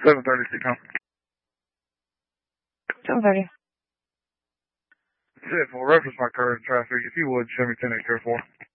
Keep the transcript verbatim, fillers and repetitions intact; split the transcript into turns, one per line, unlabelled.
seven thirty, six home.
seven thirty.
That's it, for reference my current traffic. If you would, show me ten eight zero four.